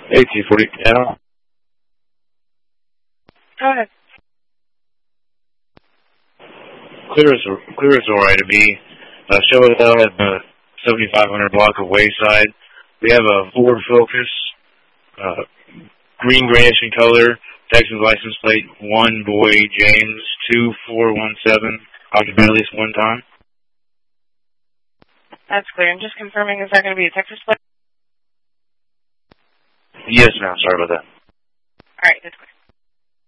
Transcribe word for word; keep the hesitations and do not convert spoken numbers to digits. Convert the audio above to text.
eighteen forty, yeah. Go ahead. Clear is, clear is alright to me. Uh, show it out at the seventy-five hundred block of Wayside. We have a Ford Focus, uh, green grayish in color, Texas license plate one Boy James two four one seven, occupied at least one time. That's clear. And just confirming, is that going to be a Texas plate? Yes, ma'am. Sorry about that. All right, that's clear.